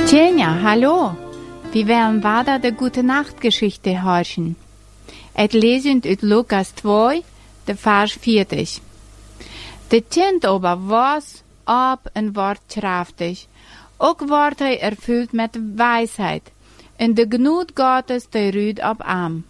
Tjenja, hallo. Wir werden weiter die Gute-Nacht-Geschichte hören. Et lesend ut Lukas 2, de Vers 40. De Kind aber was ab en ward kraftig. Ook ward hij erfüllt met Weisheit. En de Gnut Gottes de ruht op am.